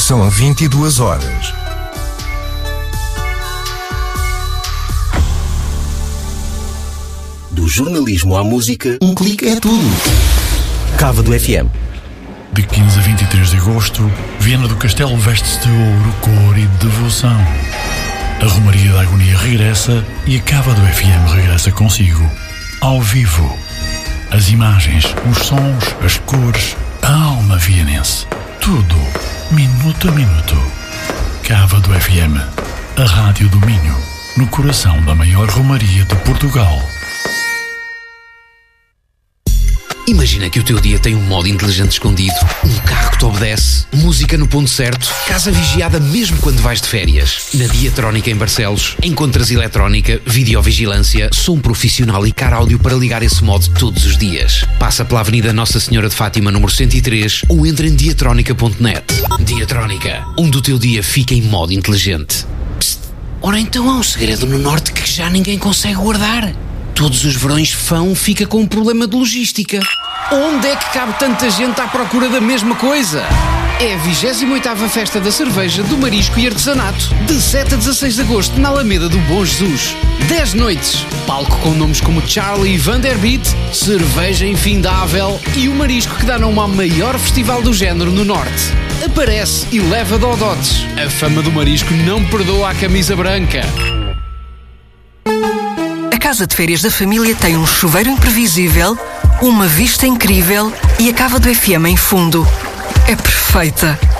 São 22 horas. Do jornalismo à música, um clique é tudo. Cava do FM. De 15 a 23 de agosto, Viana do Castelo veste-se de ouro, cor e devoção. A Romaria da Agonia regressa e a Cava do FM regressa consigo. Ao vivo. As imagens, os sons, as cores, a alma vianense. Tudo, minuto a minuto. Cava do FM. A Rádio do Minho, no coração da maior Romaria de Portugal. Imagina que o teu dia tem um modo inteligente escondido, um carro que te obedece, música no ponto certo, casa vigiada mesmo quando vais de férias. Na Diatrónica em Barcelos, encontras eletrónica, videovigilância, som profissional e car áudio para ligar esse modo todos os dias. Passa pela Avenida Nossa Senhora de Fátima, número 103, ou entra em diatronica.net. Diatrónica, onde o teu dia fica em modo inteligente. Psst, ora então há um segredo no Norte que já ninguém consegue guardar. Todos os verões Fão fica com um problema de logística. Onde é que cabe tanta gente à procura da mesma coisa? É a 28ª Festa da Cerveja, do Marisco e Artesanato, de 7 a 16 de agosto, na Alameda do Bom Jesus. 10 noites, palco com nomes como Charlie e Vanderbeat, cerveja infindável e o marisco que dá nome ao maior festival do género no Norte. Aparece e leva dodotes. A fama do marisco não perdoa a camisa branca. A casa de férias da família tem um chuveiro imprevisível, uma vista incrível e a Cava do FM em fundo. É perfeita.